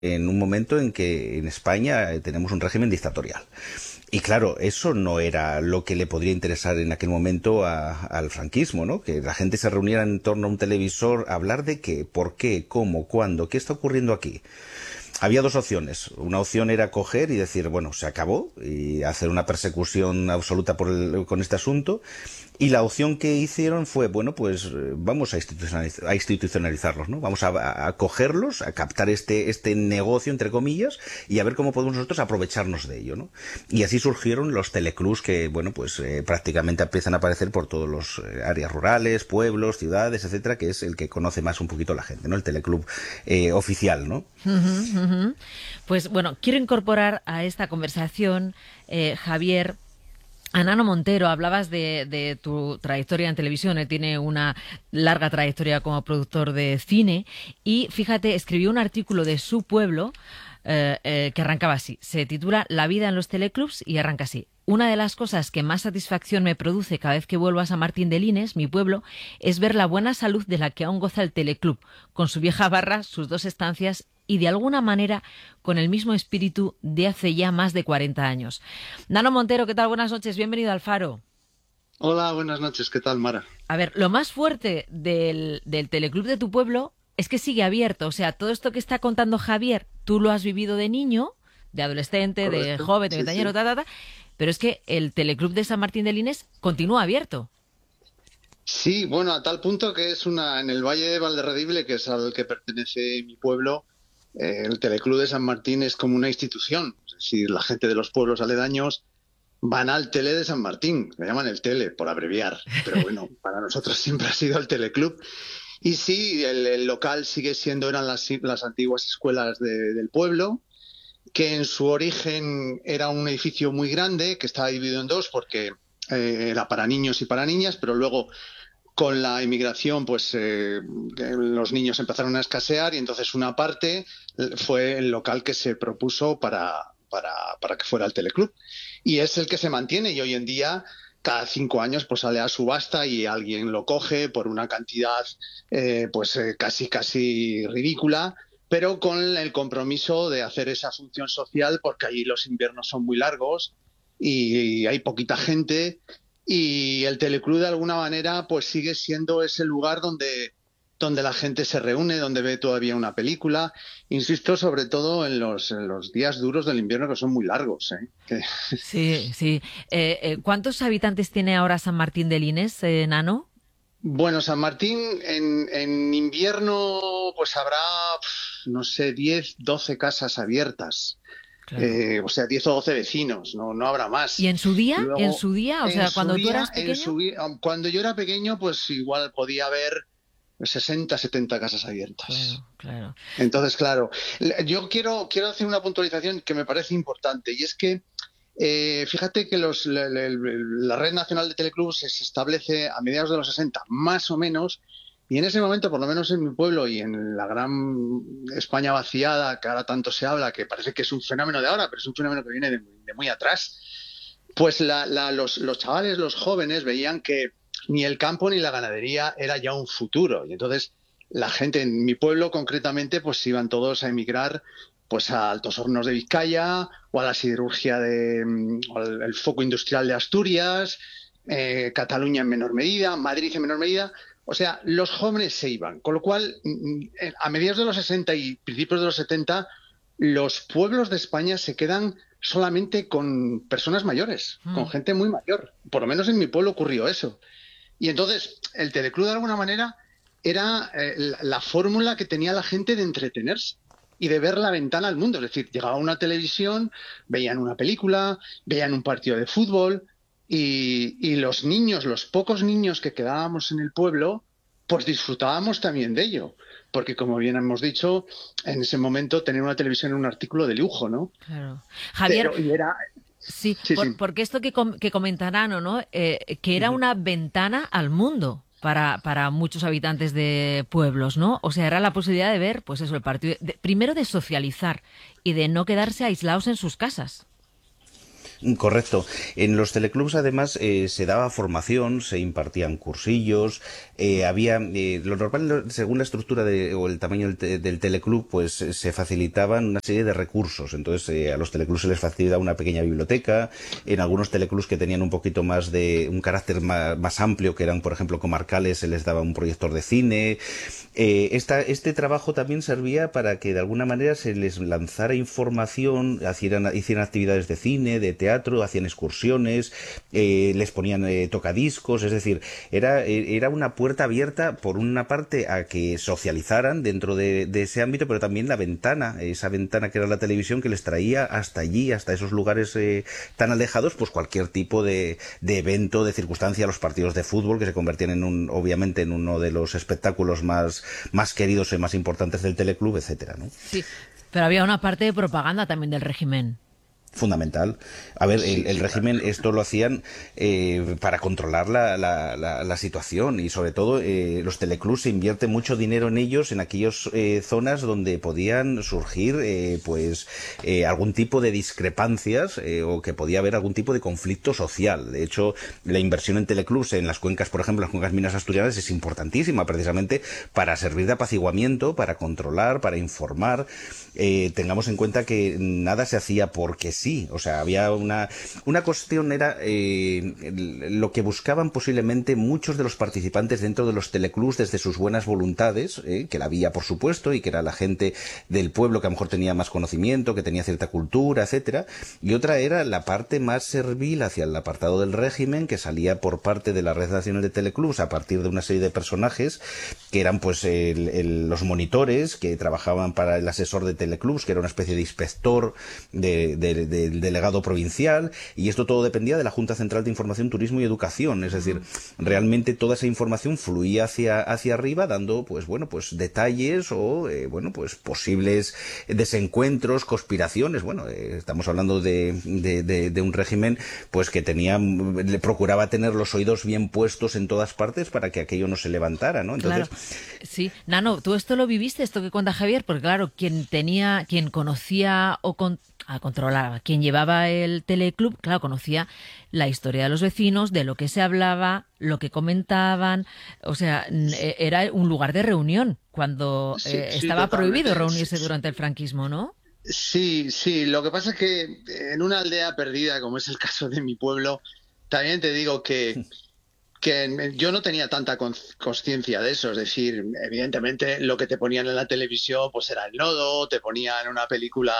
en un momento en que en España tenemos un régimen dictatorial. Y claro, eso no era lo que le podría interesar en aquel momento al franquismo, ¿no? Que la gente se reuniera en torno a un televisor a hablar de qué, por qué, cómo, cuándo, qué está ocurriendo aquí. Había dos opciones. Una opción era coger y decir, bueno, se acabó, y hacer una persecución absoluta con este asunto. Y la opción que hicieron fue, bueno, pues vamos a institucionalizarlos, ¿no? Vamos a cogerlos, a captar este negocio, entre comillas, y a ver cómo podemos nosotros aprovecharnos de ello, ¿no? Y así surgieron los teleclubs que, bueno, pues prácticamente empiezan a aparecer por todos los áreas rurales, pueblos, ciudades, etcétera, que es el que conoce más un poquito la gente, ¿no? El teleclub oficial, ¿no? Ujú, ujú. Pues bueno, quiero incorporar a esta conversación, Javier, a Nano Montero. Hablabas de tu trayectoria en televisión. Él tiene una larga trayectoria como productor de cine y, fíjate, escribió un artículo de Su Pueblo que arrancaba así. Se titula La vida en los teleclubs y arranca así. Una de las cosas que más satisfacción me produce cada vez que vuelvo a San Martín de Lines, mi pueblo, es ver la buena salud de la que aún goza el teleclub, con su vieja barra, sus dos estancias y de alguna manera con el mismo espíritu de hace ya más de 40 años. Nano Montero, ¿qué tal? Buenas noches, bienvenido al Faro. Hola, buenas noches. ¿Qué tal, Mara? A ver, lo más fuerte del teleclub de tu pueblo es que sigue abierto. O sea, todo esto que está contando Javier, tú lo has vivido de niño, de adolescente, de Correcto. joven, de Sí, veinteañero, sí. pero es que el teleclub de San Martín de Lines continúa abierto. Sí, bueno, a tal punto que es en el Valle de Valderredible, que es al que pertenece mi pueblo, el Teleclub de San Martín es como una institución. Es decir, la gente de los pueblos aledaños van al Tele de San Martín, le llaman el Tele, por abreviar. Pero bueno, para nosotros siempre ha sido el Teleclub. Y sí, el local sigue siendo, eran las antiguas escuelas del pueblo, que en su origen era un edificio muy grande, que estaba dividido en dos porque era para niños y para niñas, pero luego con la inmigración, pues los niños empezaron a escasear y entonces una parte fue el local que se propuso para que fuera el teleclub. Y es el que se mantiene y hoy en día cada 5 años pues sale a subasta y alguien lo coge por una cantidad casi ridícula, pero con el compromiso de hacer esa función social porque allí los inviernos son muy largos y hay poquita gente y el teleclub de alguna manera pues sigue siendo ese lugar donde la gente se reúne, donde ve todavía una película. Insisto, sobre todo en los días duros del invierno que son muy largos, ¿eh? Sí, sí. ¿Cuántos habitantes tiene ahora San Martín de Lines, Nano? Bueno, San Martín en invierno pues habrá, no sé, 10, 12 casas abiertas. Claro. O sea, 10 o 12 vecinos, no habrá ¿Y más. en su día? ¿En Luego, su día? O en sea, su cuando tú día, eras pequeño. cuando yo era pequeño, pues igual podía haber 60, 70 casas abiertas. Claro, claro. Entonces, claro, yo quiero hacer una puntualización que me parece importante y es que fíjate que la Red Nacional de Teleclubs se establece a mediados de los 60, más o menos, y en ese momento, por lo menos en mi pueblo y en la gran España vaciada, que ahora tanto se habla, que parece que es un fenómeno de ahora, pero es un fenómeno que viene de muy atrás, pues los chavales, los jóvenes, veían que ni el campo ni la ganadería era ya un futuro. Y entonces la gente en mi pueblo concretamente, pues iban todos a emigrar pues a Altos Hornos de Vizcaya o a la siderurgia o al el foco industrial de Asturias, Cataluña en menor medida, Madrid en menor medida. O sea, los jóvenes se iban. Con lo cual, a mediados de los 60 y principios de los 70, los pueblos de España se quedan solamente con personas mayores, con Mm. gente muy mayor. Por lo menos en mi pueblo ocurrió eso. Y entonces el teleclub de alguna manera era la fórmula que tenía la gente de entretenerse y de ver la ventana al mundo. Es decir, llegaba una televisión, veían una película, veían un partido de fútbol y los niños, los pocos niños que quedábamos en el pueblo, pues disfrutábamos también de ello. Porque como bien hemos dicho, en ese momento tener una televisión era un artículo de lujo, ¿no? Claro. Javier, Pero, y era, sí, sí, sí. porque esto que comentarán, ¿o no? Que era una ventana al mundo para muchos habitantes de pueblos, ¿no? O sea, era la posibilidad de ver, pues eso, el partido, primero de socializar y de no quedarse aislados en sus casas. Correcto. En los teleclubs además se daba formación, se impartían cursillos, había lo normal según la estructura o el tamaño del teleclub, pues se facilitaban una serie de recursos. Entonces a los teleclubs se les facilitaba una pequeña biblioteca. En algunos teleclubs que tenían un poquito más de un carácter más amplio, que eran por ejemplo comarcales, se les daba un proyector de cine. Este trabajo también servía para que de alguna manera se les lanzara información, hicieran actividades de cine, de teatro, hacían excursiones, les ponían tocadiscos, es decir, era una puerta abierta por una parte a que socializaran dentro de ese ámbito, pero también esa ventana que era la televisión, que les traía hasta allí, hasta esos lugares tan alejados, pues cualquier tipo de evento, de circunstancia, los partidos de fútbol que se convertían obviamente en uno de los espectáculos más queridos y más importantes del teleclub, etcétera, ¿no? Sí, pero había una parte de propaganda también del régimen. Fundamental. A ver, el régimen esto lo hacían para controlar la situación, y sobre todo los teleclubs se invierte mucho dinero en ellos, en aquellas zonas donde podían surgir algún tipo de discrepancias o que podía haber algún tipo de conflicto social. De hecho, la inversión en teleclubs en las cuencas, por ejemplo, las cuencas minas asturianas, es importantísima precisamente para servir de apaciguamiento, para controlar, para informar. Tengamos en cuenta que nada se hacía porque sí, o sea, había una cuestión, era lo que buscaban posiblemente muchos de los participantes dentro de los teleclubs desde sus buenas voluntades, que la había por supuesto, y que era la gente del pueblo que a lo mejor tenía más conocimiento, que tenía cierta cultura, etcétera, y otra era la parte más servil hacia el apartado del régimen, que salía por parte de la Red Nacional de Teleclubs a partir de una serie de personajes que eran pues los monitores que trabajaban para el asesor de teleclubs, que era una especie de inspector del delegado provincial, y esto todo dependía de la Junta Central de Información, Turismo y Educación. Es decir, realmente toda esa información fluía hacia arriba, dando pues detalles o posibles desencuentros, conspiraciones. Estamos hablando de un régimen pues que le procuraba tener los oídos bien puestos en todas partes para que aquello no se levantara, ¿no? Entonces, claro. Sí, Nano, tú esto lo viviste, esto que cuenta Javier, porque claro, quien conocía o controlaba, quien llevaba el teleclub, claro, conocía la historia de los vecinos, de lo que se hablaba, lo que comentaban, o sea, era un lugar de reunión cuando estaba prohibido reunirse durante el franquismo, ¿no? Sí, lo que pasa es que en una aldea perdida, como es el caso de mi pueblo, también te digo que yo no tenía tanta conciencia de eso. Es decir, evidentemente lo que te ponían en la televisión pues era el nodo, te ponían una película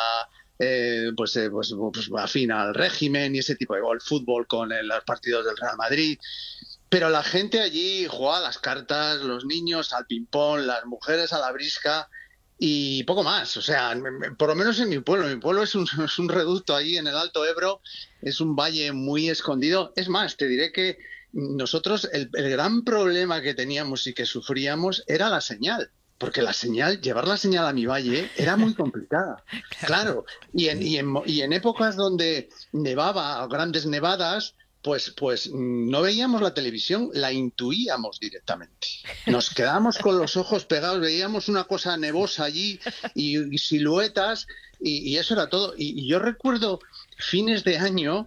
afín al régimen y ese tipo de fútbol con los partidos del Real Madrid. Pero la gente allí jugaba a las cartas, los niños al ping-pong, las mujeres a la brisca y poco más. O sea, por lo menos en mi pueblo. Mi pueblo es un reducto ahí en el Alto Ebro, es un valle muy escondido. Es más, te diré que nosotros el gran problema que teníamos y que sufríamos era la señal. Porque llevar la señal a mi valle era muy complicada. Claro, y en épocas donde nevaba, grandes nevadas, pues no veíamos la televisión, la intuíamos directamente. Nos quedábamos con los ojos pegados, veíamos una cosa nevosa allí y siluetas y eso era todo. Y yo recuerdo fines de año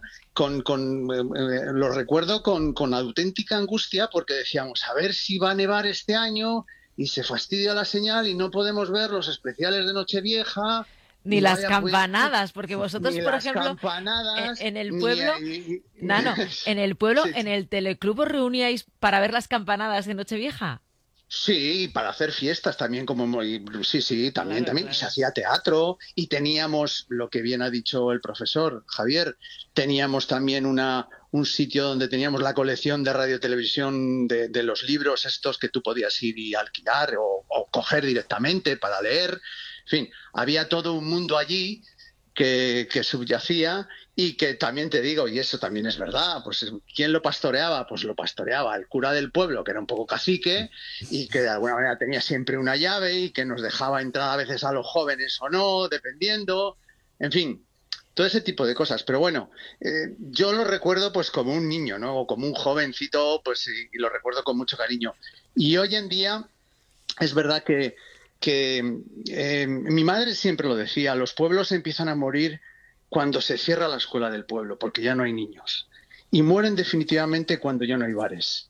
lo recuerdo con auténtica angustia, porque decíamos, a ver si va a nevar este año y se fastidia la señal y no podemos ver los especiales de Nochevieja. Ni las campanadas, porque vosotros, por ejemplo, en el pueblo, Nano, en el pueblo, sí. En el teleclub os reuníais para ver las campanadas de Nochevieja. Sí, para hacer fiestas también, también, claro. Y se hacía teatro y teníamos, lo que bien ha dicho el profesor Javier, teníamos también un sitio donde teníamos la colección de radiotelevisión de los libros estos que tú podías ir y alquilar o coger directamente para leer. En fin, había todo un mundo allí que subyacía y que también te digo, y eso también es verdad, pues ¿quién lo pastoreaba? Pues lo pastoreaba el cura del pueblo, que era un poco cacique y que de alguna manera tenía siempre una llave y que nos dejaba entrar a veces a los jóvenes o no, dependiendo, en fin, todo ese tipo de cosas. Pero bueno, yo lo recuerdo pues como un niño, ¿no? O como un jovencito, pues y lo recuerdo con mucho cariño. Y hoy en día es verdad que mi madre siempre lo decía, los pueblos empiezan a morir cuando se cierra la escuela del pueblo, porque ya no hay niños. Y mueren definitivamente cuando ya no hay bares.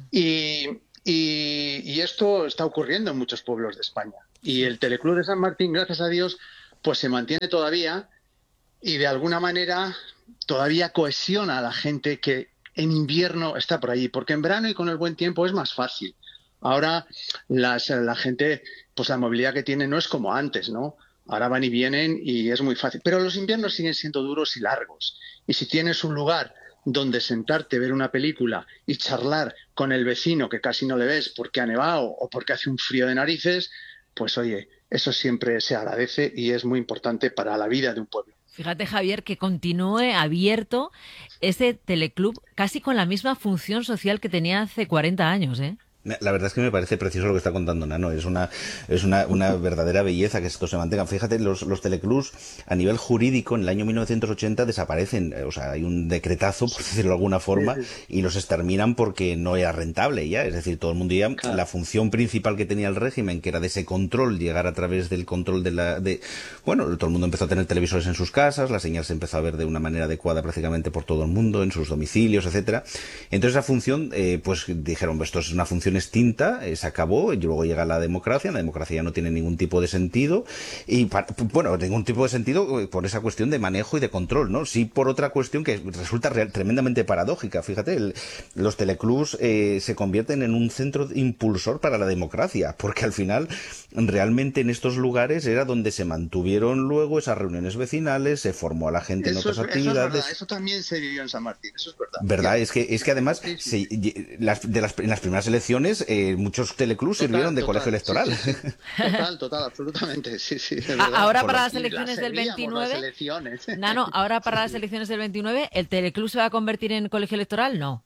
Y esto está ocurriendo en muchos pueblos de España. Y el Teleclub de San Martín, gracias a Dios, pues se mantiene todavía y de alguna manera todavía cohesiona a la gente que en invierno está por allí, porque en verano y con el buen tiempo es más fácil. Ahora la gente, pues la movilidad que tiene no es como antes, ¿no? Ahora van y vienen y es muy fácil. Pero los inviernos siguen siendo duros y largos. Y si tienes un lugar donde sentarte, ver una película y charlar con el vecino que casi no le ves porque ha nevado o porque hace un frío de narices, pues oye, eso siempre se agradece y es muy importante para la vida de un pueblo. Fíjate, Javier, que continúe abierto ese teleclub casi con la misma función social que tenía hace 40 años, ¿eh? La verdad es que me parece precioso lo que está contando Nano. Es una verdadera belleza que esto se mantenga. Fíjate, los teleclubs a nivel jurídico en el año 1980 desaparecen. O sea, hay un decretazo, por decirlo de alguna forma, y los exterminan porque no era rentable ya. Es decir, todo el mundo ya, claro, la función principal que tenía el régimen, que era de ese control, llegar a través del control bueno, todo el mundo empezó a tener televisores en sus casas, la señal se empezó a ver de una manera adecuada prácticamente por todo el mundo, en sus domicilios, etcétera. Entonces esa función, pues dijeron, esto es una función extinta, se acabó, y luego llega la democracia ya no tiene ningún tipo de sentido, y bueno, ningún tipo de sentido por esa cuestión de manejo y de control, ¿no? Sí, por otra cuestión que resulta tremendamente paradójica. Fíjate, los teleclubs se convierten en un centro impulsor para la democracia, porque al final realmente en estos lugares era donde se mantuvieron luego esas reuniones vecinales, se formó a la gente en otras actividades. Eso es verdad, eso también se vivió en San Martín, eso es verdad. ¿Verdad? Es que además sí. en las primeras elecciones muchos teleclubs sirvieron de colegio electoral. Sí. Total, absolutamente, sí. Ahora para las elecciones del 29, Nano, ahora para las elecciones del 29, ¿el teleclub se va a convertir en colegio electoral? No.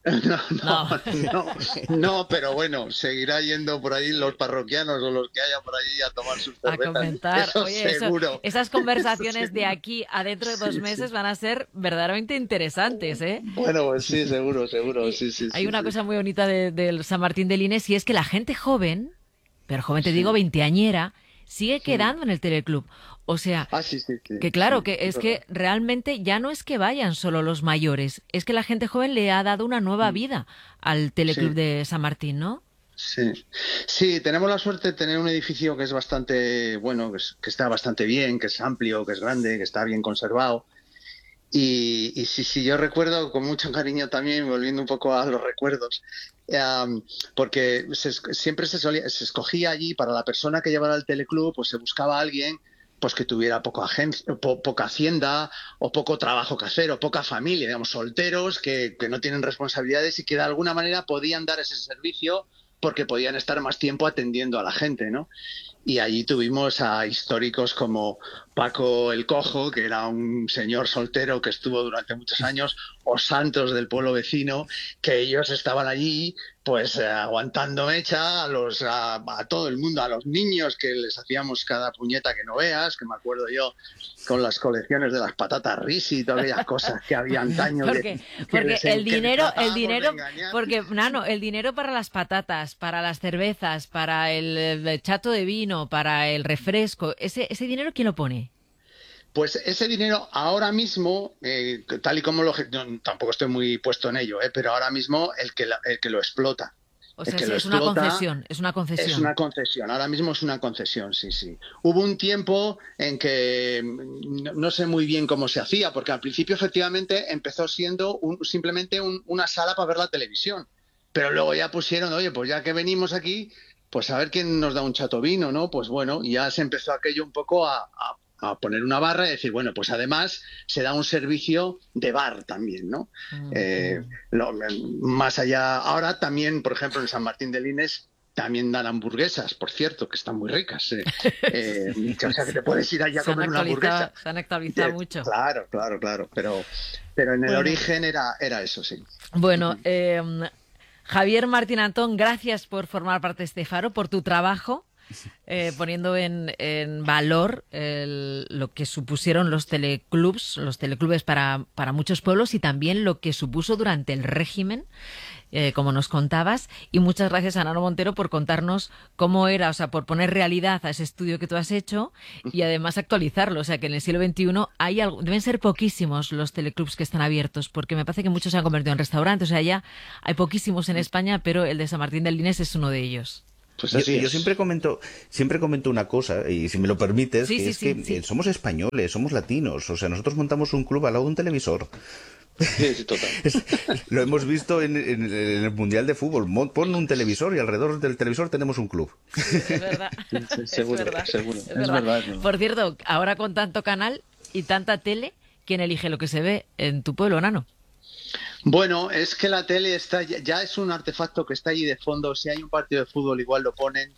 No, pero bueno, seguirá yendo por ahí los parroquianos o los que haya por allí a tomar sus cervezas. A comentar. Eso oye, seguro. Esas conversaciones de aquí a dentro de 2 meses van a ser verdaderamente interesantes, ¿eh? Bueno, pues sí, seguro, sí. Hay una cosa muy bonita del San Martín de Lines y es que la gente joven, pero joven te digo, veinteañera, sigue quedando en el teleclub. O sea, que claro, que es que realmente ya no es que vayan solo los mayores, es que la gente joven le ha dado una nueva vida al teleclub de San Martín, ¿no? Sí, tenemos la suerte de tener un edificio que es bastante bueno, que está bastante bien, que es amplio, que es grande, que está bien conservado. Y sí, yo recuerdo con mucho cariño también, volviendo un poco a los recuerdos, porque siempre se escogía allí para la persona que llevara el teleclub, pues se buscaba a alguien pues que tuviera poca hacienda o poco trabajo que hacer o poca familia, digamos, solteros que no tienen responsabilidades y que de alguna manera podían dar ese servicio porque podían estar más tiempo atendiendo a la gente, ¿no? Y allí tuvimos a históricos como Paco el Cojo, que era un señor soltero que estuvo durante muchos años, o Santos del pueblo vecino, que ellos estaban allí pues aguantando mecha a todo el mundo, a los niños que les hacíamos cada puñeta que no veas, que me acuerdo yo con las colecciones de las patatas Risi y todas aquellas cosas que había antaño. Porque el dinero, porque Nano, el dinero para las patatas, para las cervezas, para el chato de vino, para el refresco, ese dinero ¿quién lo pone? Pues ese dinero ahora mismo, tal y como tampoco estoy muy puesto en ello, pero ahora mismo el que lo explota. O sea, es una concesión. Es una concesión, ahora mismo es una concesión, sí. Hubo un tiempo en que no sé muy bien cómo se hacía, porque al principio efectivamente empezó siendo simplemente una sala para ver la televisión, pero luego ya pusieron, oye, pues ya que venimos aquí, pues a ver quién nos da un chato vino, ¿no? Pues bueno, ya se empezó aquello un poco a poner una barra y decir, bueno, pues además se da un servicio de bar también, ¿no? Más allá, ahora también, por ejemplo, en San Martín de Lines también dan hamburguesas, por cierto, que están muy ricas. O sea, que te puedes ir allá a comer una hamburguesa. Se han actualizado mucho. Claro, pero en el origen era eso, sí. Bueno, Javier Martín Antón, gracias por formar parte de este faro, por tu trabajo. Poniendo en valor lo que supusieron los teleclubes para muchos pueblos y también lo que supuso durante el régimen como nos contabas, y muchas gracias a Nano Montero por contarnos cómo era, o sea, por poner realidad a ese estudio que tú has hecho y además actualizarlo, o sea, que en el siglo XXI deben ser poquísimos los teleclubs que están abiertos, porque me parece que muchos se han convertido en restaurantes, o sea, ya hay poquísimos en España, pero el de San Martín del Lines es uno de ellos. Pues yo siempre comento una cosa, y si me lo permites, que somos españoles, somos latinos, o sea, nosotros montamos un club al lado de un televisor. Sí, total. Lo hemos visto en el Mundial de Fútbol. Pon un televisor y alrededor del televisor tenemos un club. Es verdad. Seguro. Es verdad. Por cierto, ahora con tanto canal y tanta tele, ¿quién elige lo que se ve en tu pueblo, Nano? Bueno, es que la tele ya es un artefacto que está allí de fondo. Si hay un partido de fútbol, igual lo ponen.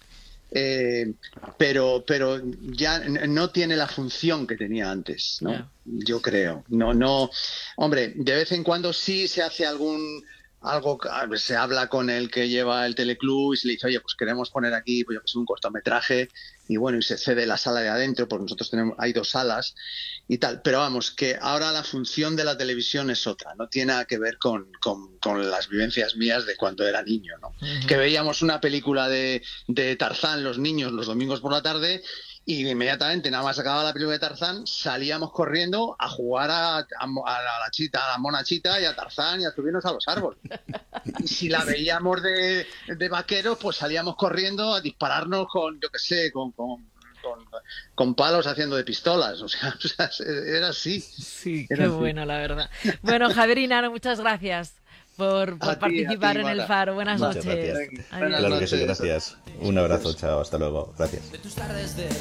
Pero ya no tiene la función que tenía antes, ¿no? Yeah. Yo creo. No. Hombre, de vez en cuando sí se hace algo, se habla con el que lleva el teleclub y se le dice, oye, pues queremos poner aquí, pues yo que sé, un cortometraje, y bueno, y se cede la sala de adentro, porque nosotros hay 2 salas y tal. Pero vamos, que ahora la función de la televisión es otra, no tiene nada que ver con las vivencias mías de cuando era niño, ¿no? Uh-huh. Que veíamos una película de Tarzán los niños los domingos por la tarde, y inmediatamente, nada más acababa la película de Tarzán, salíamos corriendo a jugar a la chita, a la mona chita y a Tarzán y a subirnos a los árboles. Y si la veíamos de vaqueros, pues salíamos corriendo a dispararnos con, yo qué sé, con palos haciendo de pistolas. O sea, era así. Sí, era qué así. Bueno, la verdad. Bueno, Javier y Nano, muchas gracias por participar en El Faro. Buenas noches. Claro que sí, gracias. Un abrazo, chao, hasta luego. Gracias.